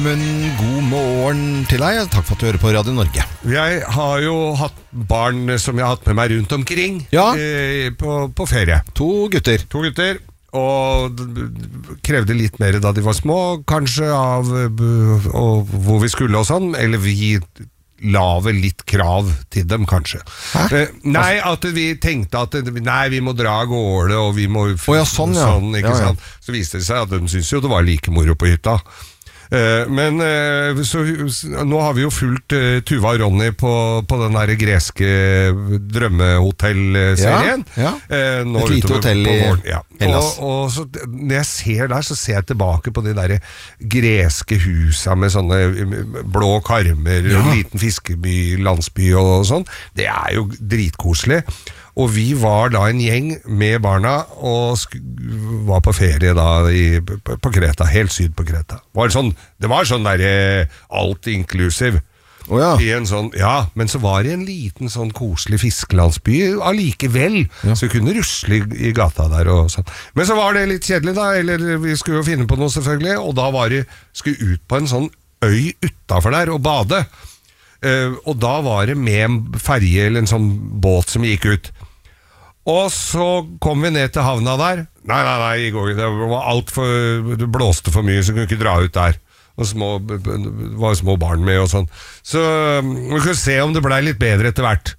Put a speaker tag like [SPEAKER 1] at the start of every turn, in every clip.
[SPEAKER 1] Men god morgen til deg, takk for at du hører på Radio Norge.
[SPEAKER 2] Jeg har jo hatt barn som jeg har hatt med meg rundt omkring på ferie.
[SPEAKER 1] To gutter.
[SPEAKER 2] Og krevde litt mer da de var små, kanskje av og hvor vi skulle og sånn, eller vi la vel litt krav til dem, kanskje. Nei, at vi tenkte at vi må dra av gårde, og vi må
[SPEAKER 1] sånn,
[SPEAKER 2] ikke sant? Så viste det seg at de syntes jo det var like moro på hytta. Men nå har vi jo fulgt Tuva og Ronny på den der greske drømmehotell-serien.
[SPEAKER 1] Et lite hotell i Hellas.
[SPEAKER 2] Og så, når jeg ser der, så ser jeg tilbake på de der greske husa med sånne blå karmer, liten fiskeby, landsby og sånn. Det er jo dritkoselig. Og vi var da en gjeng med barna og var på ferie da på Kreta, helt syd på Kreta. Det var sånn der alt inclusive. I en sånn, men så var det en liten sånn koselig fiskelandsby allikevel, så vi kunne rusle i gata der og sånn. Men så var det litt kjedelig da, eller vi skulle jo finne på noe selvfølgelig, og da skulle ut på en sånn øy utenfor der og bade. Og da var det med en ferje eller en sånn båt som gikk ut. Og så kom vi ned til havna der. Nei, i går, det blåste for mye, så kunne vi ikke dra ut der. Og det var små barn med og sånn. Så vi kunne se om det ble litt bedre etter hvert.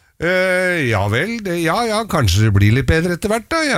[SPEAKER 2] Kanskje det blir litt bedre etter hvert da.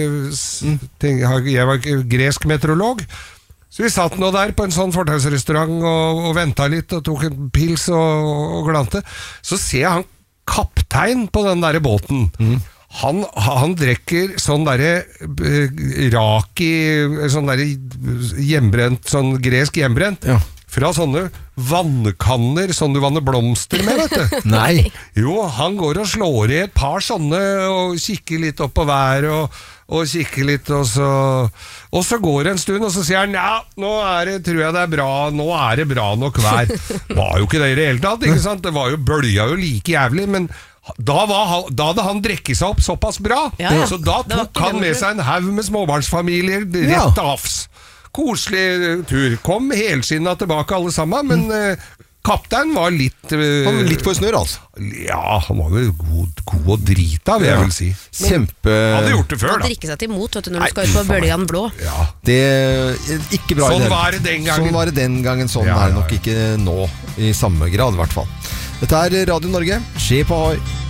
[SPEAKER 2] Jeg var ikke gresk meteorolog. Så vi satt nå der på en sånn fortausrestaurant og ventet litt og tok en pils og glante. Så ser jeg han kaptein på den der båten. Han drekker sånn der raki, sånn der hjembrent, sånn gresk hjembrent. Fra sånne vannkanner, sånn du vanner blomster med, vet du.
[SPEAKER 1] Nei.
[SPEAKER 2] Jo, han går og slår i et par sånne og kikker litt opp på været og kikker litt, og så går det en stund, og så sier han, nå tror jeg det er bra, nå er det bra nok vær. Var jo ikke det i det hele tatt, ikke sant? Det var jo, bølja jo like jævlig, men da hadde han drekket seg opp såpass bra, så da tok han med seg en haug med småbarnsfamilier rett til havs. Koselig tur. Kom helskinnet tilbake alle sammen, men kapteinen var
[SPEAKER 1] litt på snør, altså.
[SPEAKER 2] Ja, han var jo god og drita, vil jeg vel si.
[SPEAKER 1] Han
[SPEAKER 2] hadde gjort det før, da.
[SPEAKER 3] Han drikker seg til mot, vet du, når du skal ut på bølgen blå.
[SPEAKER 1] Det ikke bra.
[SPEAKER 2] Sånn var det den gangen.
[SPEAKER 1] Sånn var det den gangen, sånn er det nok ikke nå, i samme grad i hvert fall. Dette er Radio Norge, skje på Hoi.